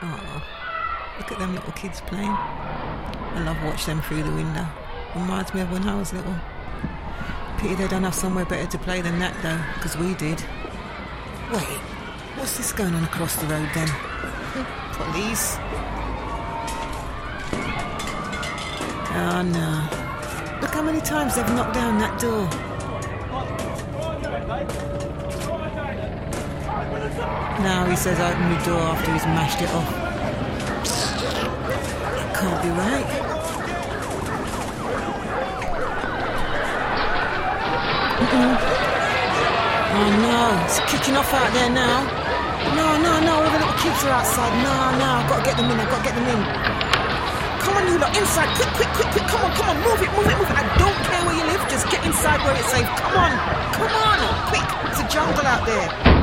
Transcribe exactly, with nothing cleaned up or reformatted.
Oh, look at them little kids playing. I love watching them through the window. Reminds me of when I was little. Pity they don't have somewhere better to play than that though, because we did. Wait, what's this going on across the road then? Police? Oh no. Look how many times they've knocked down that door. Now he says open the door after he's mashed it off. That can't be right. Mm-mm. Oh no, it's kicking off out there now. No, no, no, all the little kids are outside. No, no, I've got to get them in, I've got to get them in. Come on, you lot, inside, quick, quick, quick, quick, come on, come on, move it, move it, move it. I don't care where you live, just get inside where it's safe. Come on, come on, quick, it's a jungle out there.